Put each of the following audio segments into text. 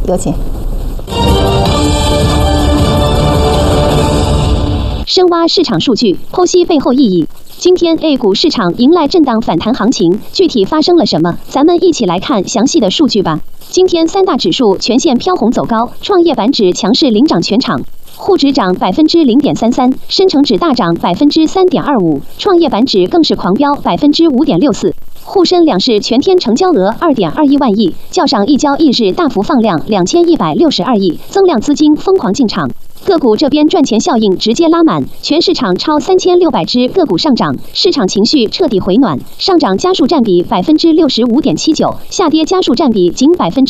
有请。 深挖市场数据，剖析背后意义。今天 A 股市场迎来震荡反弹行情，具体发生了什么？咱们一起来看详细的数据吧。今天三大指数全线飘红走高，创业板指强势领涨全场。沪指涨0.33%，深成指大涨3.25%，创业板指更是狂飙5.64%。沪深两市全天成交额2.21万亿，较上一交易日大幅放量2162亿，增量资金疯狂进场。个股这边赚钱效应直接拉满，全市场超3600只个股上涨，市场情绪彻底回暖，上涨家数占比65.79%，下跌家数占比仅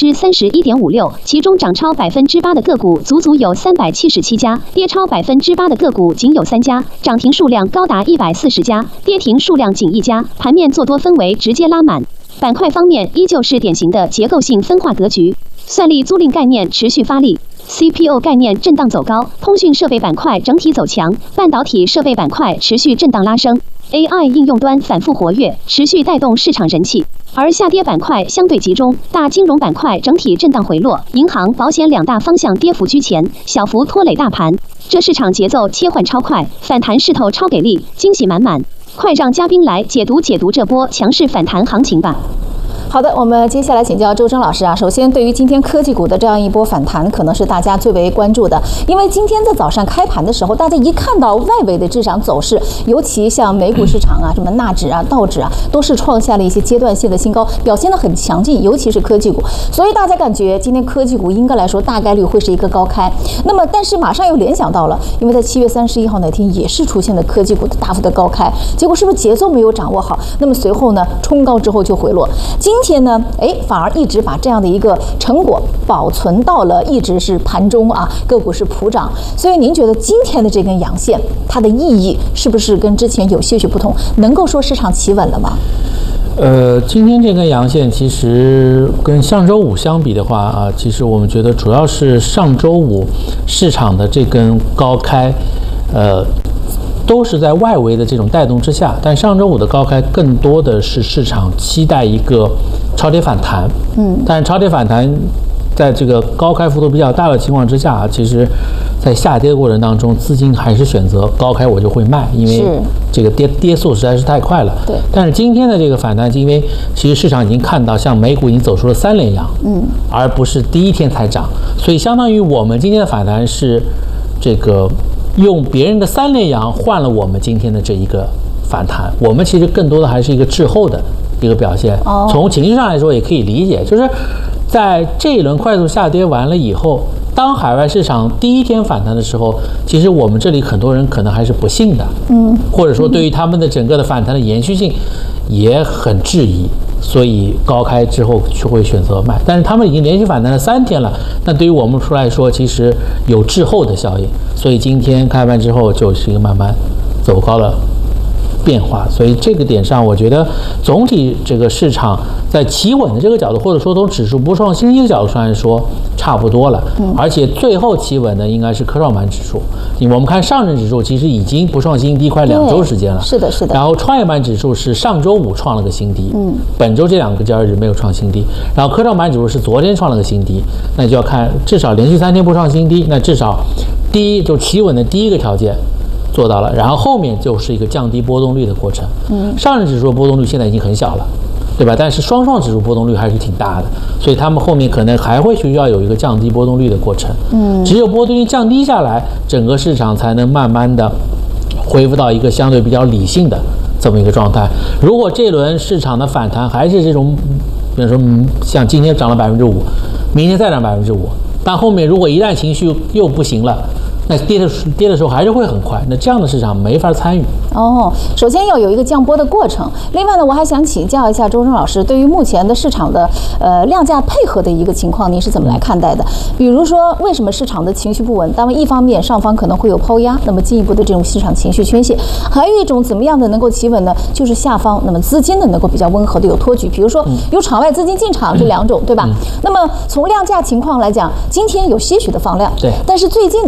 31.56%，其中涨超8%的个股足足有377家，跌超8%的个股仅有3家，涨停数量高达140家，跌停数量仅1家，盘面做多氛围直接拉满。板块方面依旧是典型的结构性分化格局，算力租赁概念持续发力。CPO 概念震荡走高，通讯设备板块整体走强，半导体设备板块持续震荡拉升 ，AI 应用端反复活跃，持续带动市场人气。而下跌板块相对集中，大金融板块整体震荡回落，银行、保险两大方向跌幅居前，小幅拖累大盘。这市场节奏切换超快，反弹势头超给力，惊喜满满。快让嘉宾来解读这波强势反弹行情吧。 好的，我们接下来请教周征老师啊。首先，对于今天科技股的这样一波反弹，可能是大家最为关注的，因为今天在早上开盘的时候，大家一看到外围的市场走势，尤其像美股市场啊，什么纳指啊、道指啊，都是创下了一些阶段性的新高，表现得很强劲，尤其是科技股。所以大家感觉今天科技股应该来说大概率会是一个高开。那么，但是马上又联想到了，因为在7月31号那天也是出现了科技股的大幅的高开，结果是不是节奏没有掌握好？那么随后呢，冲高之后就回落。今天呢，反而一直把这样的一个成果保存到了一直是盘中啊，个股是普涨。所以您觉得今天的这根阳线，它的意义是不是跟之前有些许不同？能够说市场企稳了吗？ 今天这根阳线其实跟上周五相比的话啊，其实我们觉得主要是上周五市场的这根高开，都是在外围的这种带动之下，但上周五的高开更多的是市场期待一个超跌反弹，但是超跌反弹在这个高开幅度比较大的情况之下，其实在下跌的过程当中，资金还是选择高开我就会卖，因为这个跌速实在是太快了。对。但是今天的这个反弹，因为其实市场已经看到，像美股已经走出了3连阳，而不是第一天才涨，所以相当于我们今天的反弹是这个用别人的3连阳换了我们今天的这一个反弹，我们其实更多的还是一个滞后的一个表现。从情绪上来说也可以理解，就是在这一轮快速下跌完了以后，当海外市场第一天反弹的时候，其实我们这里很多人可能还是不信的，或者说对于他们的整个的反弹的延续性也很质疑，所以高开之后就会选择卖。但是他们已经连续反弹了3天了，那对于我们来说其实有滞后的效应，所以今天开盘之后就是一个慢慢走高了变化。所以这个点上，我觉得总体这个市场在企稳的这个角度，或者说从指数不创新低的角度上来说差不多了，而且最后企稳的应该是科创板指数。我们看上证指数其实已经不创新低快2周时间了， 是的，是的。 然后创业板指数是上周五创了个新低，本周这2个交易日没有创新低。然后科创板指数是昨天创了个新低，那就要看至少连续3天不创新低，那至少第一就企稳的第一个条件做到了，然后后面就是一个降低波动率的过程。上证指数波动率现在已经很小了，对吧？但是双创指数波动率还是挺大的，所以他们后面可能还会需要有一个降低波动率的过程。只有波动率降低下来，整个市场才能慢慢的恢复到一个相对比较理性的这么一个状态。如果这轮市场的反弹还是这种，比如说像今天涨了5%，明天再涨5%，但后面如果一旦情绪又不行了，那跌的时候还是会很快，那这样的市场没法参与。 首先要有一个降波的过程。另外呢，我还想请教一下周征老师，对于目前的市场的量价配合的一个情况，您是怎么来看待的？比如说，为什么市场的情绪不稳？当然，一方面上方可能会有抛压，那么进一步的这种市场情绪宣泄；还有一种怎么样的能够企稳呢？就是下方那么资金呢能够比较温和的有托举，比如说有场外资金进场这2种，对吧？那么从量价情况来讲，今天有些许的放量， 对。 但是最近呢，你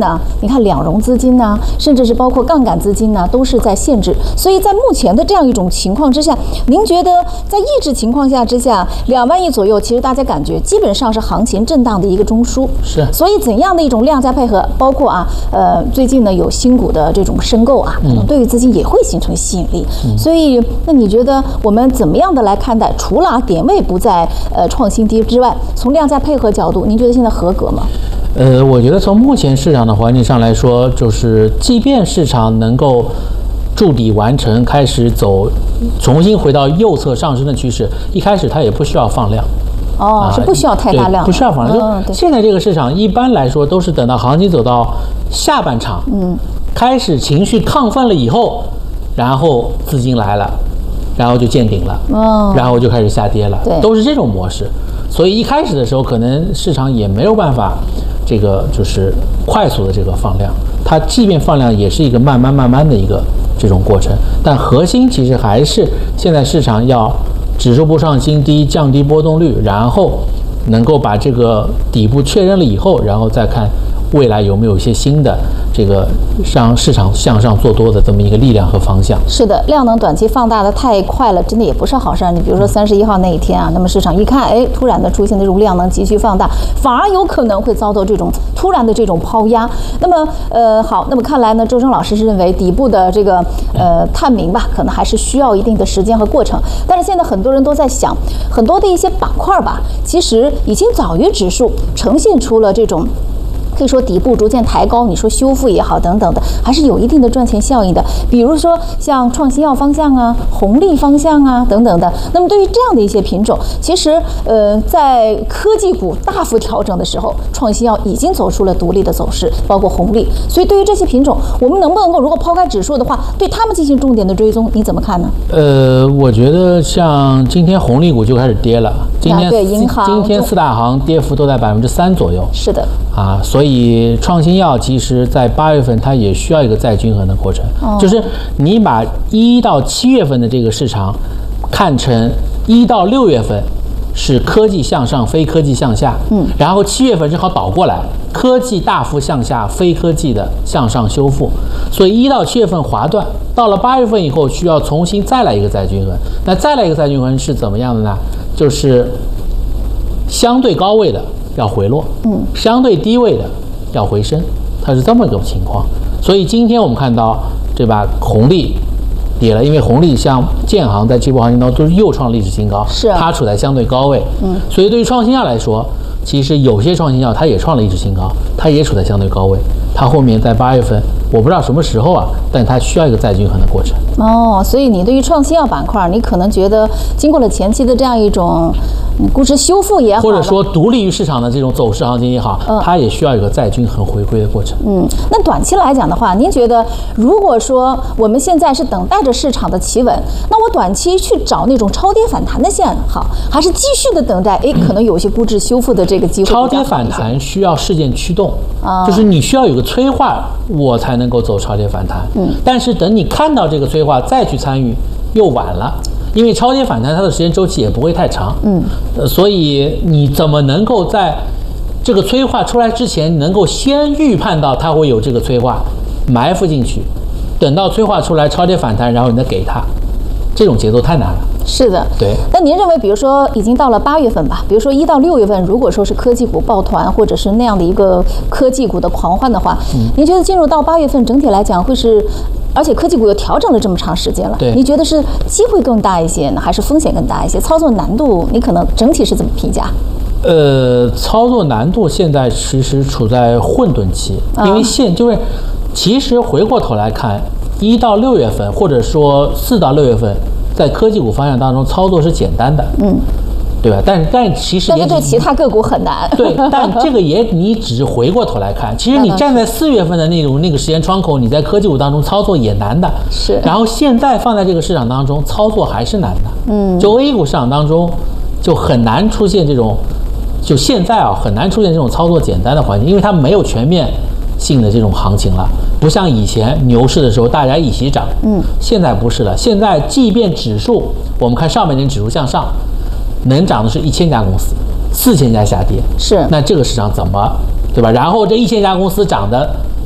你看两融资金呢，甚至是包括杠杆资金呢，都是在限制。所以在目前的这样一种情况之下，您觉得在抑制情况下之下，2万亿左右，其实大家感觉基本上是行情震荡的一个中枢。 是。 所以怎样的一种量价配合，包括最近呢有新股的这种申购啊，可能对于资金也会形成吸引力。所以那你觉得我们怎么样的来看待？除了点位不在创新低之外，从量价配合角度，您觉得现在合格吗？ 我觉得从目前市场的环境上来说，就是即便市场能够筑底完成，开始重新回到右侧上升的趋势，一开始它也不需要放量。 是不需要太大量， 不需要放量。就现在这个市场一般来说都是等到行情走到下半场，开始情绪亢奋了以后，然后资金来了，然后就见顶了，然后就开始下跌了，都是这种模式。所以一开始的时候，可能市场也没有办法，这个就是快速的这个放量，它即便放量也是一个慢慢的一个这种过程。但核心其实还是现在市场要指数不上新低，降低波动率，然后能够把这个底部确认了以后，然后再看未来有没有一些新的这个让市场向上做多的这么一个力量和方向。 是的，量能短期放大的太快了，真的也不是好事儿。你比如说31号那一天啊，那么市场一看，突然的出现这种量能急剧放大，反而有可能会遭到这种突然的这种抛压。那么好，那么看来呢，周生老师是认为底部的这个探明吧，可能还是需要一定的时间和过程。但是现在很多人都在想，很多的一些板块吧，其实已经早于指数呈现出了这种。可以说底部逐渐抬高，你说修复也好等等的，还是有一定的赚钱效应的。比如说像创新药方向啊、红利方向啊等等的。那么对于这样的一些品种，其实在科技股大幅调整的时候，创新药已经走出了独立的走势，包括红利。所以对于这些品种，我们能不能够如果抛开指数的话，对他们进行重点的追踪，你怎么看呢？ 我觉得像今天红利股就开始跌了，今天4大行跌幅都在3%左右。 是的。 所以创新药其实在8月份它也需要一个再均衡的过程，就是你把1到7月份的这个市场看成1到6月份是科技向上，非科技向下，然后7月份正好倒过来，科技大幅向下，非科技的向上修复，所以1到7月份滑断，到了8月份以后需要重新再来一个再均衡。那再来一个再均衡是怎么样的呢？就是相对高位的要回落，相对低位的要回升，它是这么一个情况。所以今天我们看到，对吧？红利跌了，因为红利像建行在这波行情当中都是又创历史新高， 是它处在相对高位，所以对于创新药来说，其实有些创新药它也创了历史新高，它也处在相对高位，它后面在8月份我不知道什么时候啊，但它需要一个再均衡的过程。 所以你对于创新药板块，你可能觉得经过了前期的这样一种估值修复也好， 或者说独立于市场的这种走势行情也好，它也需要一个再均衡回归的过程。 那短期来讲的话，您觉得如果说我们现在是等待着市场的企稳，那我短期去找那种超跌反弹的线好，还是继续的等待？可能有些估值修复的这个机会。 超跌反弹需要事件驱动，就是你需要有个催化，我才能够走超跌反弹。但是等你看到这个催化再去参与，又晚了。因为超跌反弹它的时间周期也不会太长，所以你怎么能够在这个催化出来之前，能够先预判到它会有这个催化，埋伏进去，等到催化出来超跌反弹，然后你再给它，这种节奏太难了。 是的， 对。 那您认为，比如说已经到了8月份吧，比如说1到6月份，如果说是科技股抱团，或者是那样的一个科技股的狂欢的话，您觉得进入到8月份，整体来讲会是？而且科技股又调整了这么长时间了，你觉得是机会更大一些呢，还是风险更大一些？操作难度，你可能整体是怎么评价？ 操作难度现在其实处在混沌期，因为其实回过头来看，1到6月份，或者说4到6月份，在科技股方向当中操作是简单的，对吧？但其实但是对其他个股很难。 对，但这个你只是回过头来看，其实你站在4月份的那个时间窗口，你在科技股当中操作也难的。 是。 然后现在放在这个市场当中操作还是难的。就 A 股市场当中就很难出现这种，就现在很难出现这种操作简单的环境，因为它没有全面性的这种行情了，不像以前牛市的时候大家一起涨。现在不是了，现在即便指数，我们看上半年指数向上。能涨的是1000家公司，4000家下跌， 是。 那这个市场怎么，对吧？然后这1000家公司涨的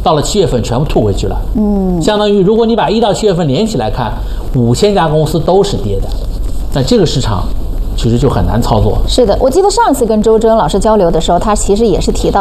到了7月份全部吐回去了。相当于如果你把1到7月份连起来看，5000家公司都是跌的，那这个市场其实就很难操作。 是的，我记得上一次跟周征老师交流的时候，他其实也是提到。